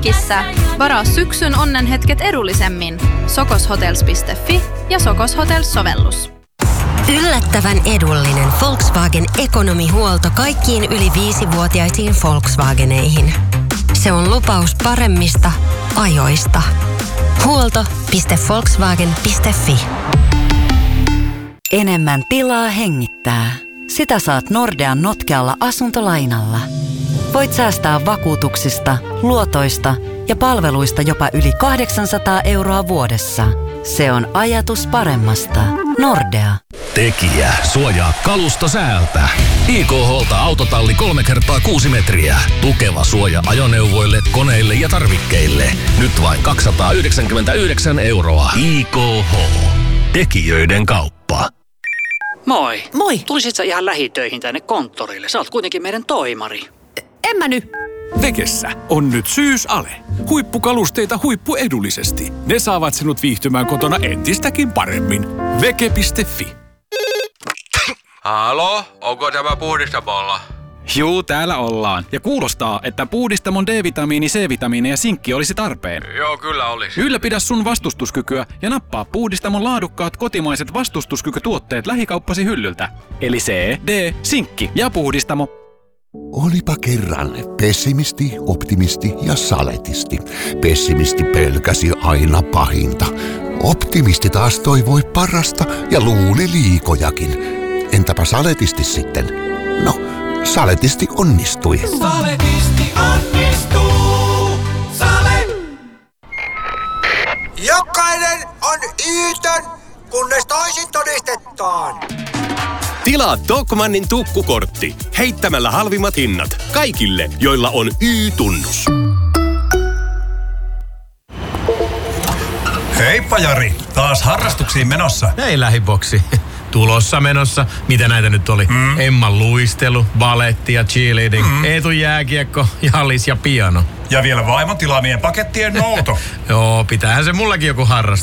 Helsingissä. Varaa syksyn onnenhetket edullisemmin. sokoshotels.fi ja Sokos Hotels-sovellus. Yllättävän edullinen Volkswagen ekonomihuolto kaikkiin yli 5-vuotiaisiin Volkswageneihin. Se on lupaus paremmista ajoista. Huolto.volkswagen.fi. Enemmän tilaa hengittää. Sitä saat Nordean notkealla asuntolainalla. Voit säästää vakuutuksista, luotoista ja palveluista jopa yli 800 € vuodessa. Se on ajatus paremmasta. Nordea. Tekijä suojaa kalusto säältä. IKH:lta autotalli 3x6 metriä. Tukeva suoja ajoneuvoille, koneille ja tarvikkeille. Nyt vain 299 €. IKH. Tekijöiden kauppa. Moi. Moi. Tulisit sä ihan lähitöihin tänne konttorille? Sä oot kuitenkin meidän toimari. En mä nyt. Vekessä on nyt syysale. Huippukalusteita huippuedullisesti. Ne saavat sinut viihtymään kotona entistäkin paremmin. Veke.fi. Halo, onko tämä puhdistamolla? Juu, täällä ollaan. Ja kuulostaa, että puhdistamon D-vitamiini, C-vitamiini ja sinkki olisi tarpeen. Joo, kyllä olisi. Ylläpidä sun vastustuskykyä ja nappaa puhdistamon laadukkaat kotimaiset vastustuskykytuotteet lähikauppasi hyllyltä. Eli C, D, sinkki ja puhdistamo. Olipa kerran pessimisti, optimisti ja saletisti. Pessimisti pelkäsi aina pahinta. Optimisti taas toivoi parasta ja luuli liikojakin. Entäpä saletisti sitten? No, saletisti onnistui. Saletisti onnistuu. Sale! Jokainen on Yytön, kunnes toisin todistetaan. Tilaa Tokmannin tukkukortti. Heittämällä halvimmat hinnat. Kaikille, joilla on Y-tunnus. Heippa Jari, taas harrastuksiin menossa. Ei lähiboksi. Tulossa menossa. Mitä näitä nyt oli? Emman luistelu, baletti ja cheerleading, Eetu jääkiekko, jallis ja piano. Ja vielä vaimon tilaamien pakettien nouto. Joo, pitäähän se mullakin joku harrastus